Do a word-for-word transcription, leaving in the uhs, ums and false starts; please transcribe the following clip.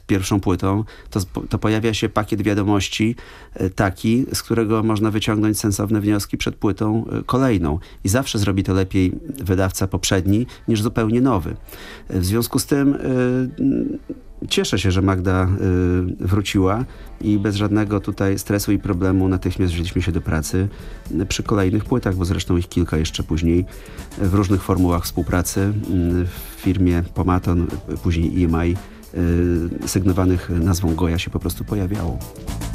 pierwszą płytą, to, to pojawia się pakiet wiadomości taki, z którego można wyciągnąć sensowne wnioski przed płytą kolejną. I zawsze zrobi to lepiej wydawca poprzedni niż zupełnie nowy. W związku z tym yy, cieszę się, że Magda y, wróciła i bez żadnego tutaj stresu i problemu natychmiast wzięliśmy się do pracy przy kolejnych płytach, bo zresztą ich kilka jeszcze później w różnych formułach współpracy y, w firmie Pomaton, później E M I, y, sygnowanych nazwą Goja się po prostu pojawiało.